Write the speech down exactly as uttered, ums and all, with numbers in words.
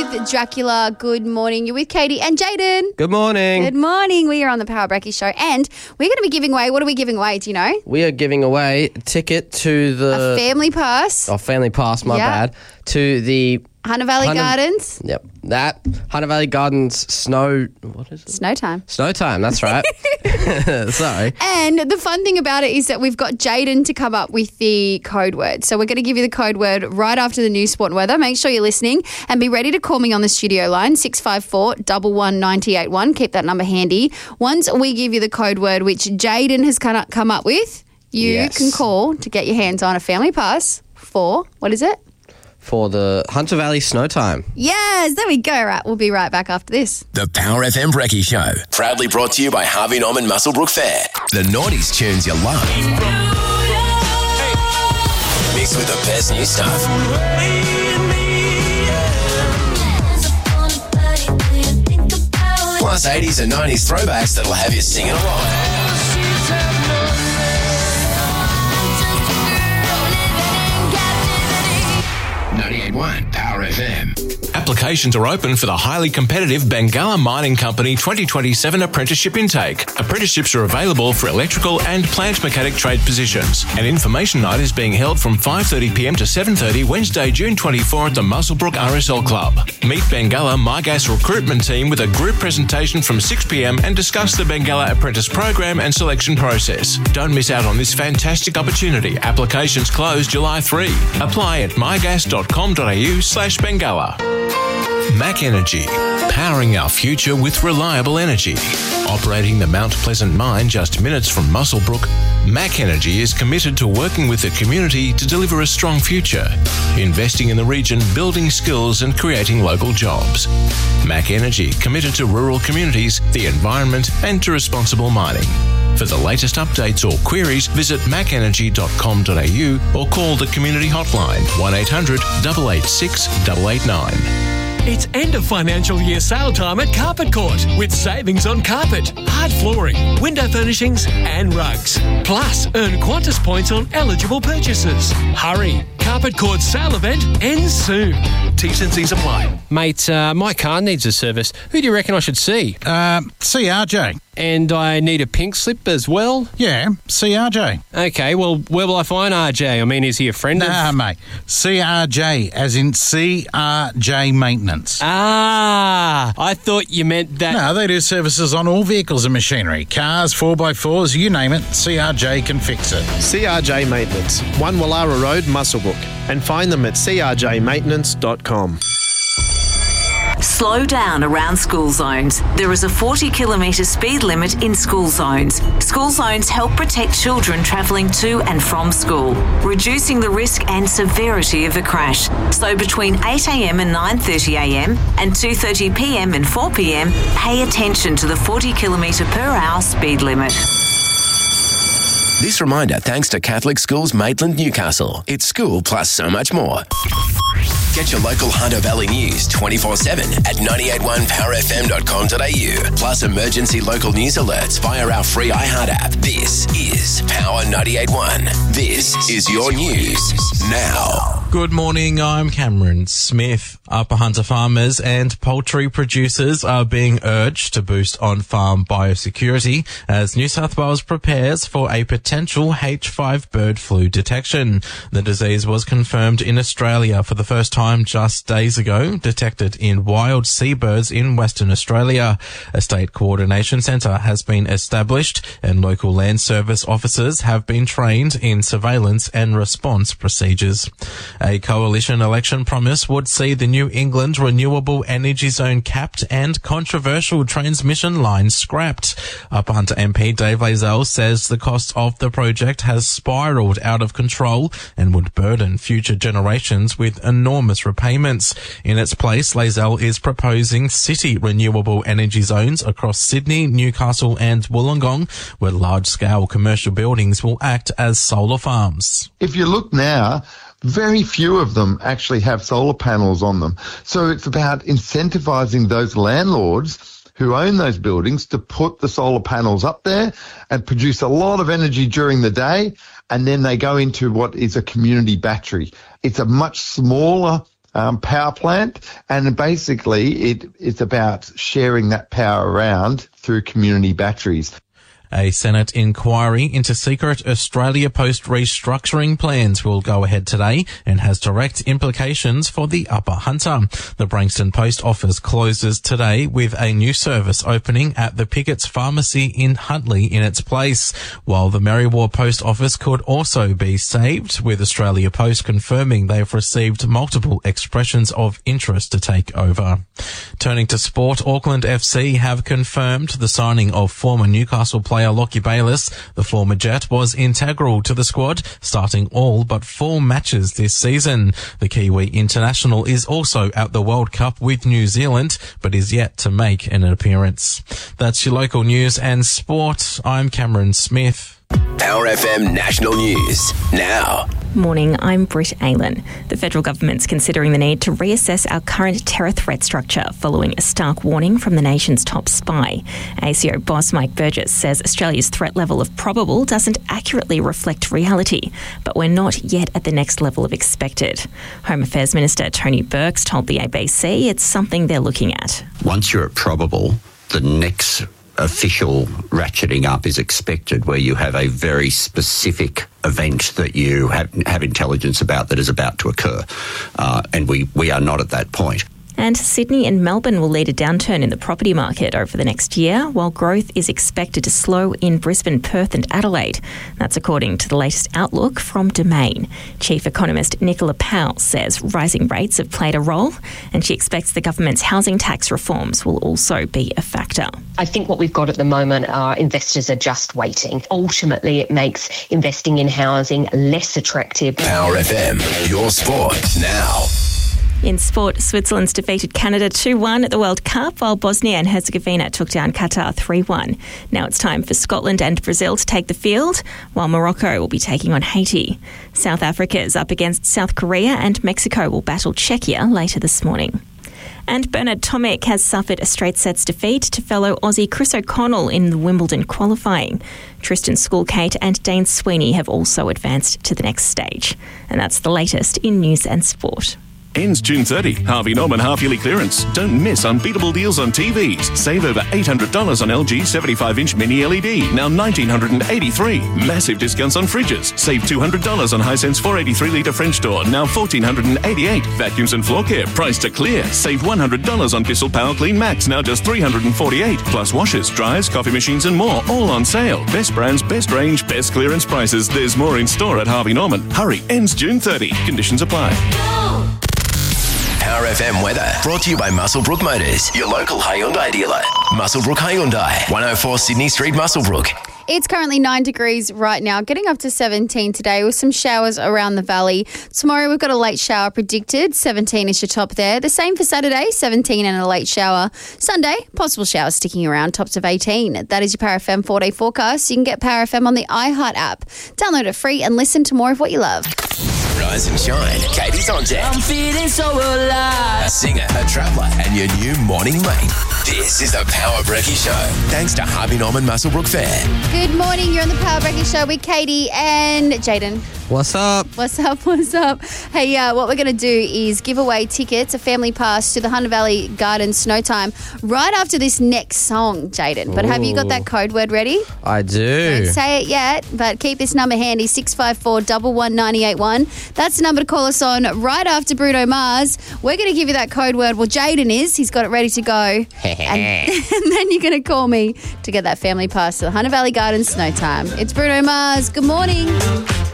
with Dracula. Good morning. You're with Katie and Jaden. Good morning. Good morning. We are on the Power Brecky Show, and we're going to be giving away. What are we giving away? Do you know? We are giving away a ticket to the A family pass. Oh, family pass. My Yep. bad. To the Hunter Valley Hunter- Gardens. Yep, that Hunter Valley Gardens snow. What is it? Snow time. Snow time. That's right. Sorry. And the fun thing about it is that we've got Jaden to come up with the code word. So we're going to give you the code word right after the news, sport and weather. Make sure you're listening and be ready to call me on the studio line, six five four, one one nine eight one. Keep that number handy. Once we give you the code word, which Jaden has kind of come up with, you Yes. can call to get your hands on a family pass for, what is it? For the Hunter Valley snow time. Yes, there we go. Right, we'll be right back after this. The Power F M Brecky Show. Proudly brought to you by Harvey Norman Musselbrook Fair. The noughties tunes you love. Mixed with the best new stuff. Plus eighties and nineties throwbacks that'll have you singing along. ninety-eight point one Power F M. Applications are open for the highly competitive Bengalla Mining Company twenty twenty-seven apprenticeship intake. Apprenticeships are available for electrical and plant mechanic trade positions. An information night is being held from five thirty p m to seven thirty Wednesday, June twenty-fourth at the Musselbrook R S L Club. Meet Bengalla MyGas recruitment team with a group presentation from six p m and discuss the Bengalla apprentice program and selection process. Don't miss out on this fantastic opportunity. Applications close July third. Apply at mygas.com.au slash Bengalla. Mac Energy, powering our future with reliable energy. Operating the Mount Pleasant mine just minutes from Musselbrook, Mac Energy is committed to working with the community to deliver a strong future, investing in the region, building skills and creating local jobs. Mac Energy, committed to rural communities, the environment and to responsible mining. For the latest updates or queries, visit mac energy dot com dot a u or call the community hotline one eight hundred, eight eight six, eight eight nine. It's end of financial year sale time at Carpet Court with savings on carpet, hard flooring, window furnishings and rugs. Plus, earn Qantas points on eligible purchases. Hurry! Carpet Court's sale event ends soon. T's and C's apply. Mate, uh, my car needs a service. Who do you reckon I should see? Um, C R J. And I need a pink slip as well? Yeah, C R J. Okay, well, where will I find R J? I mean, is he a friend Nah, of... mate. C R J, as in C R J Maintenance. Ah, I thought you meant that... No, they do services on all vehicles and machinery. Cars, four by fours, you name it, C R J can fix it. C R J Maintenance, one Wallara Road, Musselbrook. And find them at c r j maintenance dot com. Slow down around school zones. There is a forty kilometre speed limit in school zones. School zones help protect children travelling to and from school, reducing the risk and severity of a crash. So between eight a m and nine thirty a m and two thirty p m and four p m, pay attention to the forty kilometre per hour speed limit. This reminder thanks to Catholic Schools Maitland Newcastle. It's school plus so much more. Get your local Hunter Valley news twenty-four seven at nine eight one power f m dot com dot a u. Plus emergency local news alerts via our free iHeart app. This is Power ninety-eight point one. This is your news now. Good morning, I'm Cameron Smith. Upper Hunter farmers and poultry producers are being urged to boost on-farm biosecurity as New South Wales prepares for a potential H five bird flu detection. The disease was confirmed in Australia for the first time just days ago, detected in wild seabirds in Western Australia. A state coordination centre has been established and local land service officers have been trained in surveillance and response procedures. A coalition election promise would see the New England Renewable Energy Zone capped and controversial transmission line scrapped. Upper Hunter M P Dave Lazell says the cost of the project has spiralled out of control and would burden future generations with enormous repayments. In its place, Lazell is proposing city renewable energy zones across Sydney, Newcastle and Wollongong, where large-scale commercial buildings will act as solar farms. If you look now, very few of them actually have solar panels on them. So it's about incentivizing those landlords who own those buildings to put the solar panels up there and produce a lot of energy during the day, and then they go into what is a community battery. It's a much smaller um, power plant, and basically it, it's about sharing that power around through community batteries. A Senate inquiry into secret Australia Post restructuring plans will go ahead today and has direct implications for the Upper Hunter. The Branxton Post Office closes today with a new service opening at the Pickett's Pharmacy in Huntly in its place, while the Merriwa Post Office could also be saved, with Australia Post confirming they've received multiple expressions of interest to take over. Turning to sport, Auckland F C have confirmed the signing of former Newcastle player Lockie Bayliss. The former Jet was integral to the squad, starting all but four matches this season. The Kiwi international is also at the World Cup with New Zealand, but is yet to make an appearance. That's your local news and sport. I'm Cameron Smith. Power F M National News now. Morning, I'm Britt Aylan. The federal government's considering the need to reassess our current terror threat structure following a stark warning from the nation's top spy. A C O boss Mike Burgess says Australia's threat level of probable doesn't accurately reflect reality, but we're not yet at the next level of expected. Home Affairs Minister Tony Burks told the A B C it's something they're looking at. Once you're at probable, the next official ratcheting up is expected, where you have a very specific event that you have, have intelligence about that is about to occur. Uh, and we, we are not at that point. And Sydney and Melbourne will lead a downturn in the property market over the next year, while growth is expected to slow in Brisbane, Perth and Adelaide. That's according to the latest outlook from Domain. Chief economist Nicola Powell says rising rates have played a role, and she expects the government's housing tax reforms will also be a factor. I think what we've got at the moment are investors are just waiting. Ultimately, it makes investing in housing less attractive. Power F M, your sport now. In sport, Switzerland's defeated Canada two one at the World Cup, while Bosnia and Herzegovina took down Qatar three one. Now it's time for Scotland and Brazil to take the field, while Morocco will be taking on Haiti. South Africa is up against South Korea, and Mexico will battle Czechia later this morning. And Bernard Tomic has suffered a straight sets defeat to fellow Aussie Chris O'Connell in the Wimbledon qualifying. Tristan Schoolkate and Dane Sweeney have also advanced to the next stage. And that's the latest in news and sport. Ends June thirtieth. Harvey Norman half-yearly clearance. Don't miss unbeatable deals on T Vs. Save over eight hundred dollars on L G seventy-five inch mini L E D, now one thousand nine hundred eighty-three dollars. Massive discounts on fridges. Save two hundred dollars on Hisense four eighty-three litre French door, now one thousand four hundred eighty-eight dollars. Vacuums and floor care, priced to clear. Save one hundred dollars on Bissell Power Clean Max, now just three hundred forty-eight dollars. Plus washers, dryers, coffee machines and more, all on sale. Best brands, best range, best clearance prices. There's more in store at Harvey Norman. Hurry, ends June thirtieth. Conditions apply. Power F M weather brought to you by Muswellbrook Motors, your local Hyundai dealer. Muswellbrook Hyundai, one oh four Sydney Street, Muswellbrook. It's currently nine degrees right now, getting up to seventeen today with some showers around the valley. Tomorrow we've got a late shower predicted, seventeen is your top there. The same for Saturday, seventeen and a late shower. Sunday, possible showers sticking around, tops of eighteen. That is your Power F M four-day forecast. You can get Power F M on the iHeart app. Download it free and listen to more of what you love. Rise and shine. Katie's on deck. I'm feeling so alive. A singer, a traveller, and your new morning mate. This is the Power Brekkie Show. Thanks to Harvey Norman Muswellbrook Fair. Good morning. You're on the Power Brekkie Show with Katie and Jaden. What's up? What's up? What's up? Hey, uh, what we're going to do is give away tickets, a family pass to the Hunter Valley Garden Snow Time right after this next song, Jaden. But Ooh. Have you got that code word ready? I do. Don't say it yet, but keep this number handy, six five four, one one nine eight one. That's the number to call us on right after Bruno Mars. We're going to give you that code word. Well, Jaden is. He's got it ready to go. and, and then you're going to call me to get that family pass to the Hunter Valley Garden Snow Time. It's Bruno Mars. Good morning.